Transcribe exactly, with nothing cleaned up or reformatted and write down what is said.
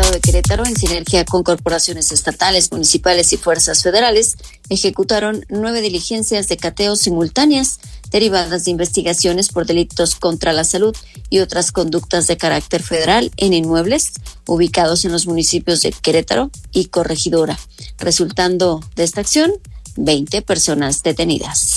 Estado de Querétaro, en sinergia con corporaciones estatales, municipales y fuerzas federales, ejecutaron nueve diligencias de cateo simultáneas derivadas de investigaciones por delitos contra la salud y otras conductas de carácter federal en inmuebles ubicados en los municipios de Querétaro y Corregidora, resultando de esta acción veinte personas detenidas.